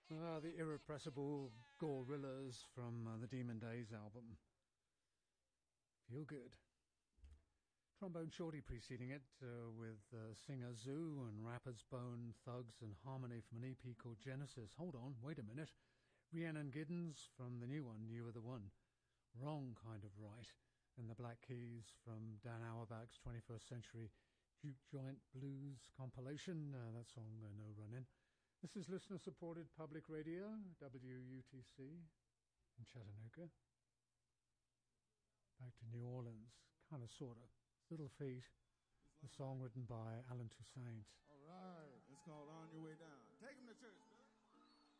The irrepressible Gorillas from the Demon Days album. Feel good. Trombone Shorty preceding it with singer Zoo and rappers Bone, Thugs and Harmony from an EP called Genesis. Hold on, wait a minute. Rhiannon Giddens from the new one, You Are the One. Wrong kind of right. And the Black Keys from Dan Auerbach's 21st Century Juke Joint Blues compilation. That song, No Runnin'. This is listener-supported public radio, WUTC, in Chattanooga. Back to New Orleans, kind of, sort of. Little Feet, the song written by Alan Toussaint. All right, it's called On Your Way Down. Take them to church.